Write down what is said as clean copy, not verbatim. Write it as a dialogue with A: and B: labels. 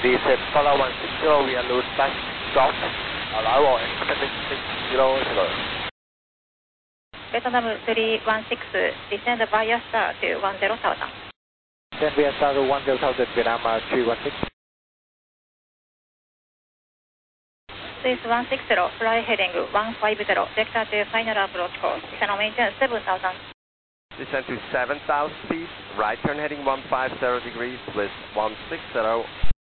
A: Descent follow 160, we are loose back, drop, allow or extended 600.
B: Vietnam 316, descend via star to 10,000.
A: Then we are star to 10,000, Vietnam 316.
B: Swiss 160, fly heading 150, vector to final approach course, channel maintain 7,000.
C: Descend to 7,000 feet, right turn heading 150 degrees with 160.